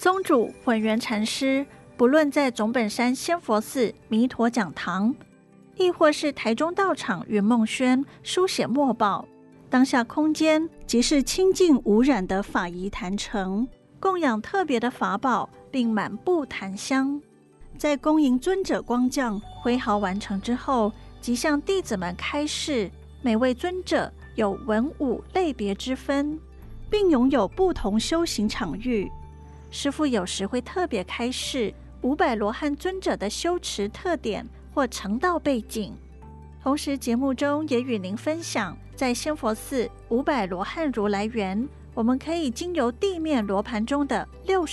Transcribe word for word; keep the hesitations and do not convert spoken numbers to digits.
宗主混元禅师不论在总本山仙佛寺弥陀讲堂，亦或是台中道场云梦轩书写墨宝，当下空间即是清净无染的法仪坛城，供养特别的法宝，并满布檀香。在恭迎尊者光降挥毫完成之后，即向弟子们开示，每位尊者有文武类别之分，并拥有不同修行场域。师父有时会特别开示五百罗汉尊者的修持特点或成道背景，同时节目中也与您分享，在仙佛寺五百罗汉如来园，我们可以经由地面罗盘中的六